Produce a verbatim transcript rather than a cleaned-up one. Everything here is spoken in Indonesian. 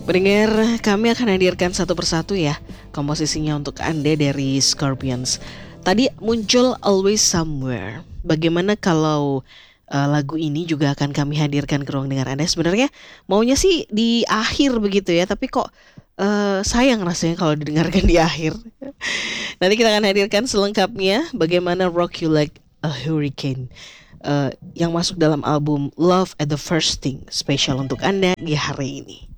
Pendengar, kami akan hadirkan satu persatu ya komposisinya untuk Anda dari Scorpions. Tadi muncul Always Somewhere. Bagaimana kalau uh, lagu ini juga akan kami hadirkan ke ruang dengar Anda? Sebenarnya maunya sih di akhir begitu ya, tapi kok uh, sayang rasanya kalau didengarkan di akhir. Nanti kita akan hadirkan selengkapnya bagaimana Rock You Like a Hurricane uh, yang masuk dalam album Love at the First Thing, spesial untuk Anda di hari ini.